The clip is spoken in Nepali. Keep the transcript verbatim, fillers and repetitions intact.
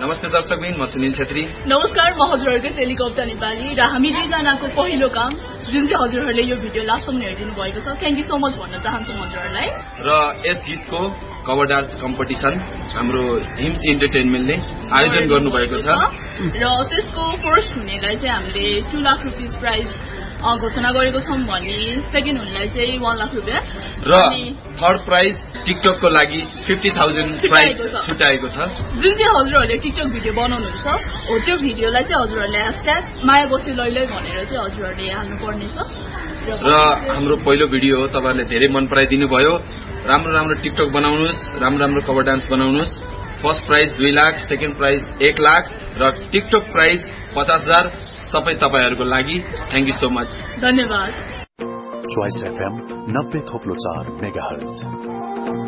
नमस्कार दर्शकबिन, म सुनिल छेत्री। नमस्कार, म हजुरहरुकै हेलिकप्टर नेपाली र हामी दुईजनाको पहिलो काम जुन चाहिँ हजुरहरुले यो भिडियो लास्टसम्म हेरिदिनु भएको छ। थ्यांक यू सो मच भन्न चाहन्छु हजुरहरुलाई। र यस गीतको कभर डान्स कम्पिटिसन हाम्रो हिम्स इन्टरटेनमेन्टले आयोजन गर्नु भएको छ र त्यसको फर्स्ट हुनेलाई चाहिँ हामीले टू लाख रुपीस प्राइज घोषणा गरेको छौं भने सेकेन्ड हुनेलाई चाहिँ वन लाख रुपियाँ र थर्ड प्राइज टिकटकको लागि फिफ्टी थाउजन्ड प्राइज छुट्याएको छ। जुन चाहिँ हजुरहरूले टिकटक भिडियो बनाउनुहुन्छ हो त्यो भिडियोलाई चाहिँ हजुरहरूले ह्यासट्याग माया बसी लैलै भनेर चाहिँ हजुरहरूले हाल्नु पर्नेछ। र हाम्रो पहिलो भिडियो हो, तपाईहरुले धेरै मन पराइदिनु भयो। राम्रो राम्रो टिकटक बनाउनुस्, राम्रो राम्रो कभर डान्स बनाउनुस्। फर्स्ट प्राइज दुई लाख, सेकेन्ड प्राइज एक लाख र टिकटक प्राइज पचास हजार सबै तपाईहरुको लागि। Thank you so much. धन्यवाद। चॉइस एफएम नब्बे थोप्लो चार मेगाहर्ज।